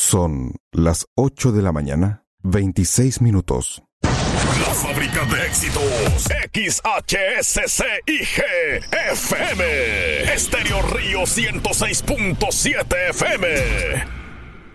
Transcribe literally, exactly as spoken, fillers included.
Son las ocho de la mañana, veintiséis minutos. La fábrica de éxitos, X H S C I G F M, Estéreo Río ciento seis punto siete F M.